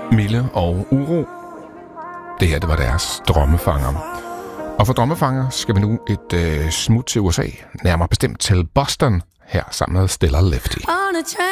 Mille og Uro. Det her, det var deres Drømmefanger. Og for Drømmefanger skal vi nu et smut til USA, nærmere bestemt til Boston, her sammen med Stella Lefty.